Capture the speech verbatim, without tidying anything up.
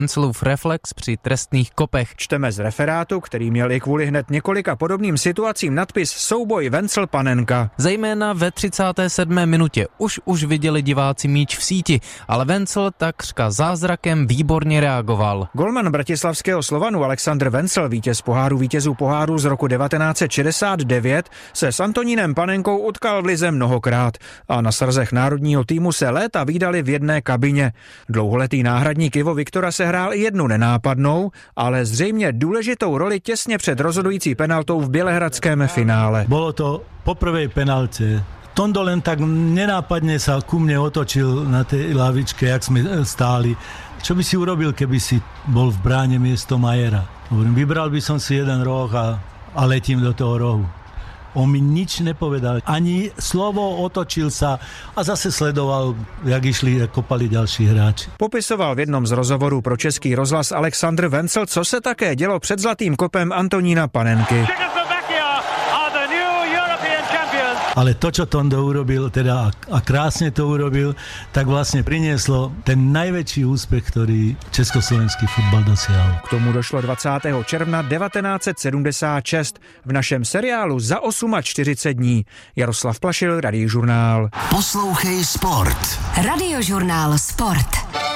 Venclův reflex při trestných kopech. Čteme z referátu, který měl i kvůli hned několika podobným situacím nadpis Souboj Vencl-Panenka. Zejména ve třicáté sedmé minutě už už viděli diváci míč v síti, ale Vencl takřka zázrakem výborně reagoval. Golman bratislavského Slovanu Alexandr Vencl, vítěz poháru vítězů poháru z roku devatenáct set šedesát devět, se s Antonínem Panenkou utkal v lize mnohokrát a na srzech národního týmu se léta vídali v jedné kabině. Dlouholetý náhradník Ivo Viktora se hrál i jednu nenápadnou, ale zřejmě důležitou roli těsně před rozhodující penaltou v bělehradském finále. Bolo to po prvej penalce. Tondo len tak nenápadne sa ku mne otočil na tej lavičke, jak sme stáli. Čo by si urobil, keby si bol v bráne miesto Majera? Hovorím, vybral by som si jeden roh a, a letím do toho rohu. On mi nič nepovedal, ani slovo, otočil sa a zase sledoval, jak išli a kopali ďalší hráči. Popisoval v jednom z rozhovorů pro Český rozhlas Alexandr Vencl, co se také dělo před zlatým kopem Antonína Panenky. Ale to, čo Tondo urobil, teda a krásne to urobil, tak vlastne prinieslo ten najväčší úspech, ktorý československý futbal dosiahol. K tomu došlo dvacátého června devatenáct set sedmdesát šest v našem seriálu Za čtyřicet osm dní. Jaroslav Plašil, Radiožurnál. Poslouchej Sport. Radiožurnál Sport.